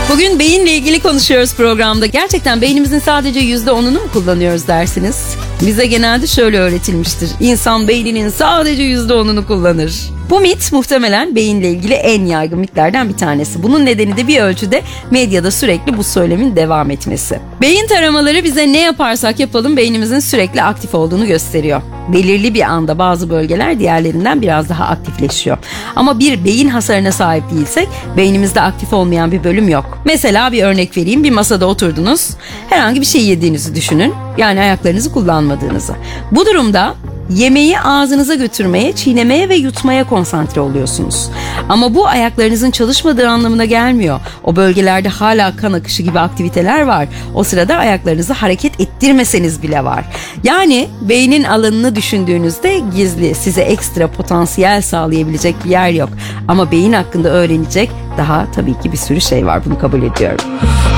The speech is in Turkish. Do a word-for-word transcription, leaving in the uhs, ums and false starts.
Bugün beyinle ilgili konuşuyoruz programda. Gerçekten beynimizin sadece yüzde onunu mu kullanıyoruz dersiniz? Bize genelde şöyle öğretilmiştir. İnsan beyninin sadece yüzde onunu kullanır. Bu mit muhtemelen beyinle ilgili en yaygın mitlerden bir tanesi. Bunun nedeni de bir ölçüde medyada sürekli bu söylemin devam etmesi. Beyin taramaları bize ne yaparsak yapalım beynimizin sürekli aktif olduğunu gösteriyor. Belirli bir anda bazı bölgeler diğerlerinden biraz daha aktifleşiyor. Ama bir beyin hasarına sahip değilsek beynimizde aktif olmayan bir bölüm yok. Mesela bir örnek vereyim. Bir masada oturdunuz. Herhangi bir şey yediğinizi düşünün. Yani ayaklarınızı kullanmadığınızı. Bu durumda yemeği ağzınıza götürmeye, çiğnemeye ve yutmaya konsantre oluyorsunuz. Ama bu ayaklarınızın çalışmadığı anlamına gelmiyor. O bölgelerde hala kan akışı gibi aktiviteler var. O sırada ayaklarınızı hareket ettirmeseniz bile var. Yani beynin alanını düşündüğünüzde gizli, size ekstra potansiyel sağlayabilecek bir yer yok. Ama beyin hakkında öğrenecek daha tabii ki bir sürü şey var. Bunu kabul ediyorum.